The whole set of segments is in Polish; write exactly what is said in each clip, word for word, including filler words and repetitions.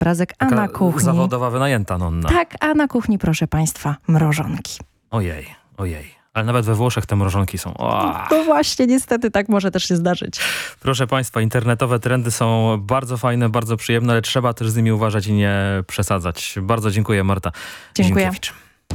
obrazek, a Taka na kuchni... zawodowa wynajęta nonna. Tak, a na kuchni, proszę państwa, mrożonki. Ojej, ojej. Ale nawet we Włoszech te mrożonki są. O! No właśnie, niestety tak może też się zdarzyć. Proszę państwa, internetowe trendy są bardzo fajne, bardzo przyjemne, ale trzeba też z nimi uważać i nie przesadzać. Bardzo dziękuję, Marta Dziękuję. Zienkiewicz.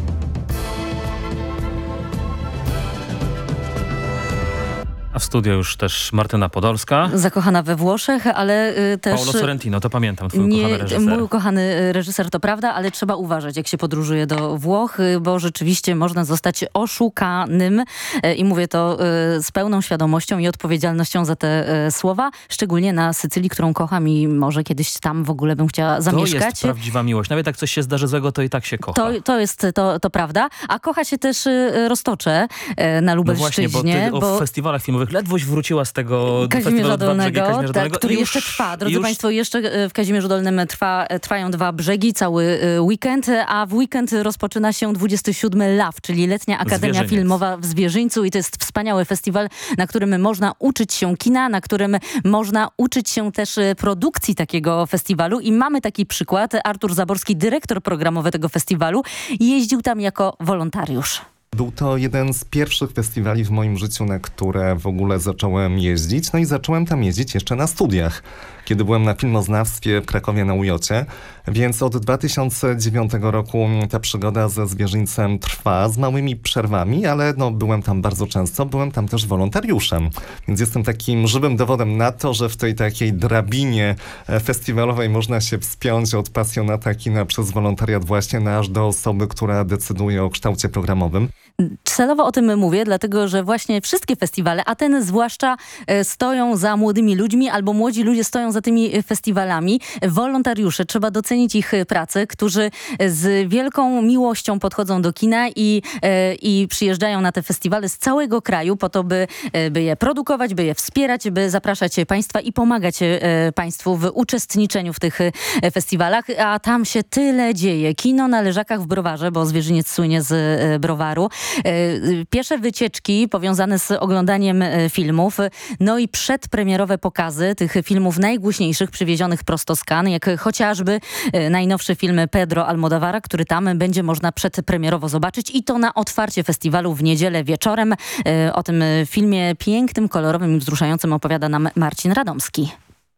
A w studio już też Martyna Podolska. Zakochana we Włoszech, ale y, też... Paolo Sorrentino, to pamiętam, twój nie, ukochany reżyser. Mój ukochany reżyser, to prawda, ale trzeba uważać, jak się podróżuje do Włoch, y, bo rzeczywiście można zostać oszukanym y, i mówię to y, z pełną świadomością i odpowiedzialnością za te y, słowa, szczególnie na Sycylii, którą kocham i może kiedyś tam w ogóle bym chciała zamieszkać. To jest prawdziwa miłość. Nawet jak coś się zdarzy złego, to i tak się kocha. To, to jest to, to prawda, a kocha się też y, Roztocze y, na No Lubelszczyźnie. właśnie, bo ty bo... o festiwalach filmowych ledwoś wróciła z tego Kazimierza Dolnego, Kazimierza tak, Dolnego który już, jeszcze trwa. Drodzy już... Państwo, jeszcze w Kazimierzu Dolnym trwa, trwają dwa brzegi, cały weekend, a w weekend rozpoczyna się dwudziesty siódmy L A W, czyli Letnia Akademia Zwierzyniec. Filmowa w Zwierzyńcu i to jest wspaniały festiwal, na którym można uczyć się kina, na którym można uczyć się też produkcji takiego festiwalu i mamy taki przykład. Artur Zaborski, dyrektor programowy tego festiwalu, jeździł tam jako wolontariusz. Był to jeden z pierwszych festiwali w moim życiu, na które w ogóle zacząłem jeździć. No i zacząłem tam jeździć jeszcze na studiach, kiedy byłem na filmoznawstwie w Krakowie na U J cie. Więc od dwa tysiące dziewiątego roku ta przygoda ze Zwierzyńcem trwa z małymi przerwami, ale no, byłem tam bardzo często. Byłem tam też wolontariuszem. Więc jestem takim żywym dowodem na to, że w tej takiej drabinie festiwalowej można się wspiąć od pasjonata kina przez wolontariat właśnie na aż do osoby, która decyduje o kształcie programowym. Celowo o tym mówię, dlatego że właśnie wszystkie festiwale, a ten zwłaszcza, stoją za młodymi ludźmi albo młodzi ludzie stoją za tymi festiwalami. Wolontariusze, trzeba docenić ich pracę, którzy z wielką miłością podchodzą do kina i, i przyjeżdżają na te festiwale z całego kraju po to, by, by je produkować, by je wspierać, by zapraszać państwa i pomagać państwu w uczestniczeniu w tych festiwalach. A tam się tyle dzieje. Kino na Leżakach w Browarze, bo Zwierzyniec słynie z browaru. Piesze wycieczki powiązane z oglądaniem filmów, no i przedpremierowe pokazy tych filmów najgłośniejszych przywiezionych prosto z Cannes, jak chociażby najnowszy film Pedro Almodóvara, który tam będzie można przedpremierowo zobaczyć i to na otwarcie festiwalu w niedzielę wieczorem. O tym filmie pięknym, kolorowym i wzruszającym opowiada nam Marcin Radomski.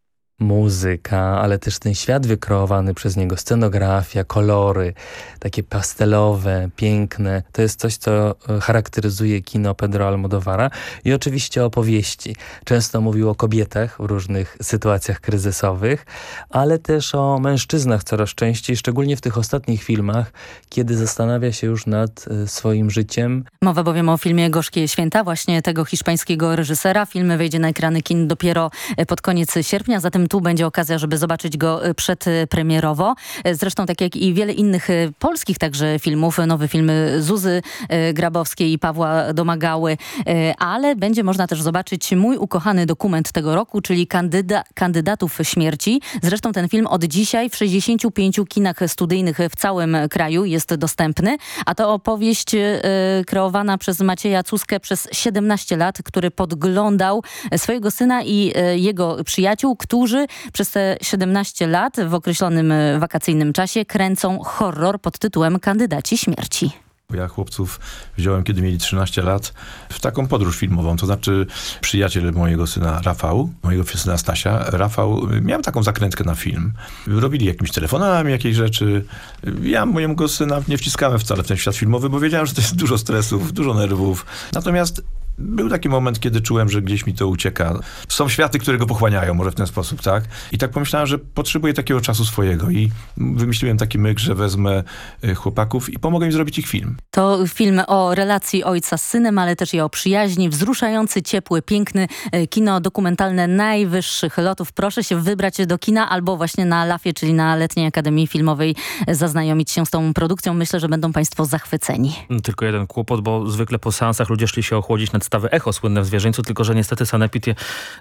Muzyka, ale też ten świat wykreowany przez niego, scenografia, kolory, takie pastelowe, piękne. To jest coś, co charakteryzuje kino Pedro Almodóvara i oczywiście opowieści. Często mówił o kobietach w różnych sytuacjach kryzysowych, ale też o mężczyznach coraz częściej, szczególnie w tych ostatnich filmach, kiedy zastanawia się już nad swoim życiem. Mowa bowiem o filmie Gorzkie Święta, właśnie tego hiszpańskiego reżysera. Film wejdzie na ekrany kin dopiero pod koniec sierpnia, zatem tu będzie okazja, żeby zobaczyć go przedpremierowo. Zresztą tak jak i wiele innych polskich także filmów, nowy film Zuzy Grabowskiej i Pawła Domagały, ale będzie można też zobaczyć mój ukochany dokument tego roku, czyli kandyda, Kandydatów Śmierci. Zresztą ten film od dzisiaj w sześćdziesięciu pięciu kinach studyjnych w całym kraju jest dostępny, a to opowieść kreowana przez Macieja Cuskę przez siedemnaście lat, który podglądał swojego syna i jego przyjaciół, którzy przez te siedemnaście lat w określonym wakacyjnym czasie kręcą horror pod tytułem Kandydaci Śmierci. Ja chłopców wziąłem, kiedy mieli trzynaście lat, w taką podróż filmową. To znaczy przyjaciel mojego syna Rafał, mojego syna Stasia, Rafał miał taką zakrętkę na film. Robili jakimiś telefonami jakieś rzeczy. Ja mojego syna nie wciskałem wcale w ten świat filmowy, bo wiedziałem, że to jest dużo stresów, dużo nerwów. Natomiast był taki moment, kiedy czułem, że gdzieś mi to ucieka. Są światy, które go pochłaniają, może w ten sposób, tak? I tak pomyślałem, że potrzebuję takiego czasu swojego i wymyśliłem taki myk, że wezmę chłopaków i pomogę im zrobić ich film. To film o relacji ojca z synem, ale też i o przyjaźni. Wzruszający, ciepły, piękny, kino dokumentalne najwyższych lotów. Proszę się wybrać do kina albo właśnie na Lafie, czyli na Letniej Akademii Filmowej, zaznajomić się z tą produkcją. Myślę, że będą państwo zachwyceni. Tylko jeden kłopot, bo zwykle po seansach ludzie szli się ochłodzić nad stawy Echo, słynne w Zwierzyńcu, tylko że niestety Sanepid je